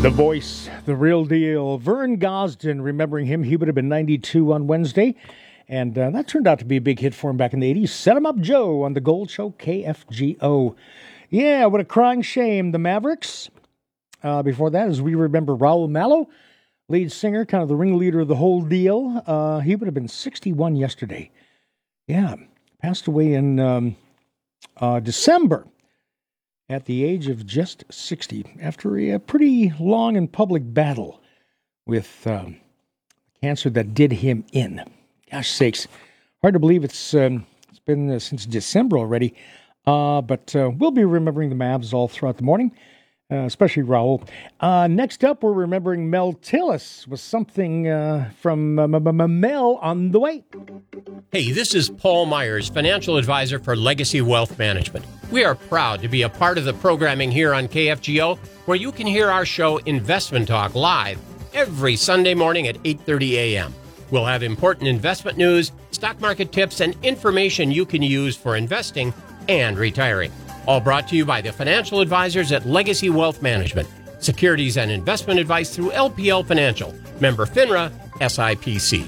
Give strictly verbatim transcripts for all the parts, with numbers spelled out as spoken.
The voice, the real deal. Vern Gosdin, remembering him, he would have been ninety-two on Wednesday. And uh, that turned out to be a big hit for him back in the eighties. Set 'em Up Joe on the Gold Show, K F G O. Yeah, what a crying shame. The Mavericks. Uh, before that, as we remember, Raul Malo, lead singer, kind of the ringleader of the whole deal. Uh, he would have been sixty-one yesterday. Yeah, passed away in um, uh, December at the age of just sixty after a, a pretty long and public battle with um, cancer that did him in. Gosh sakes, hard to believe it's um, it's been uh, since December already. Uh, but uh, we'll be remembering the Mavs all throughout the morning, uh, especially Raul. Uh, next up, we're remembering Mel Tillis with something uh, from uh, Mel on the way. Hey, this is Paul Myers, financial advisor for Legacy Wealth Management. We are proud to be a part of the programming here on K F G O, where you can hear our show Investment Talk live every Sunday morning at eight thirty a.m. We'll have important investment news, stock market tips, and information you can use for investing and retiring. All brought to you by the financial advisors at Legacy Wealth Management. Securities and investment advice through L P L Financial. Member FINRA, S I P C.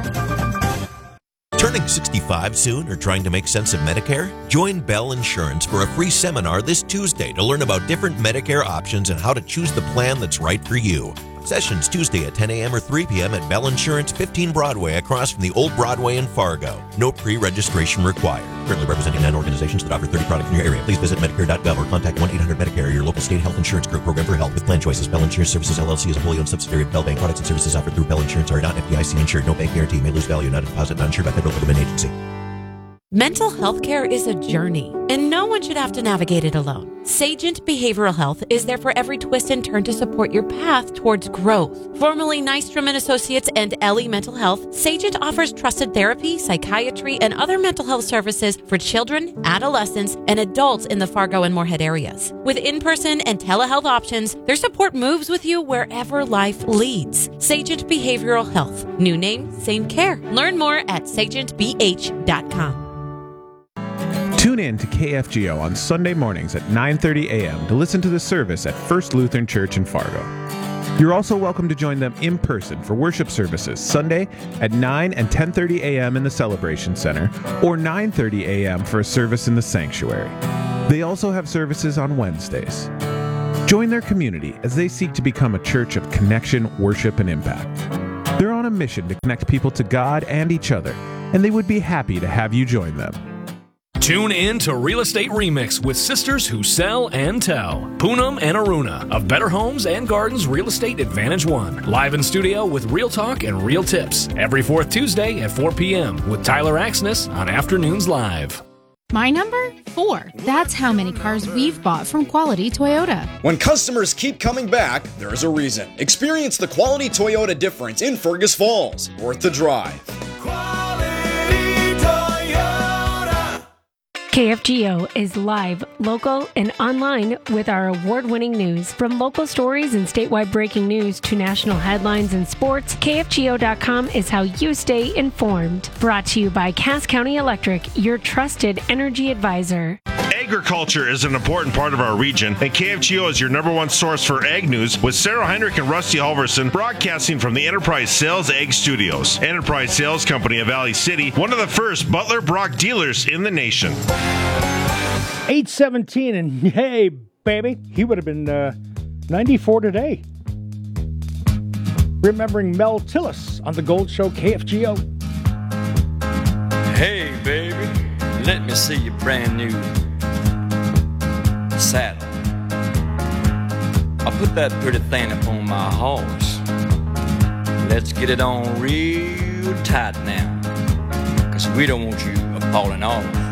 Turning sixty-five soon or trying to make sense of Medicare? Join Bell Insurance for a free seminar this Tuesday to learn about different Medicare options and how to choose the plan that's right for you. Sessions Tuesday at ten a.m. or three p.m. at Bell Insurance, fifteen Broadway, across from the Old Broadway in Fargo. No pre-registration required. Currently representing nine organizations that offer thirty products in your area. Please visit Medicare dot gov or contact one eight hundred Medicare, your local state health insurance group program for help with plan choices. Bell Insurance Services, L L C is a wholly owned subsidiary of Bell Bank. Products and services offered through Bell Insurance are not F D I C insured. No bank guarantee. May lose value. Not a deposit. Not insured by federal government agency. Mental health care is a journey, and no one should have to navigate it alone. Sagent Behavioral Health is there for every twist and turn to support your path towards growth. Formerly Nystrom and Associates and Ellie Mental Health, Sagent offers trusted therapy, psychiatry, and other mental health services for children, adolescents, and adults in the Fargo and Moorhead areas. With in-person and telehealth options, their support moves with you wherever life leads. Sagent Behavioral Health. New name, same care. Learn more at sagent b h dot com. Tune in to K F G O on Sunday mornings at nine thirty a.m. to listen to the service at First Lutheran Church in Fargo. You're also welcome to join them in person for worship services Sunday at nine and ten thirty a.m. in the Celebration Center or nine thirty a.m. for a service in the sanctuary. They also have services on Wednesdays. Join their community as they seek to become a church of connection, worship, and impact. They're on a mission to connect people to God and each other, and they would be happy to have you join them. Tune in to Real Estate Remix with sisters who sell and tell. Poonam and Aruna of Better Homes and Gardens Real Estate Advantage One. Live in studio with real talk and real tips. Every fourth Tuesday at four p.m. with Tyler Axness on Afternoons Live. My number? Four. That's how many cars we've bought from Quality Toyota. When customers keep coming back, there's a reason. Experience the Quality Toyota difference in Fergus Falls. Worth the drive. K F G O is live, local, and online with our award-winning news. From local stories and statewide breaking news to national headlines and sports, K F G O dot com is how you stay informed. Brought to you by Cass County Electric, your trusted energy advisor. Agriculture is an important part of our region, and K F G O is your number one source for ag news with Sarah Heinrich and Rusty Halverson broadcasting from the Enterprise Sales Ag Studios. Enterprise Sales Company of Valley City, one of the first Butler Brock dealers in the nation. eight seventeen, and hey, baby, he would have been uh, ninety-four today. Remembering Mel Tillis on the Gold Show, K F G O. Hey, baby, let me see your brand new saddle. I'll put that pretty thing upon my horse. Let's get it on real tight now, 'cause we don't want you falling off.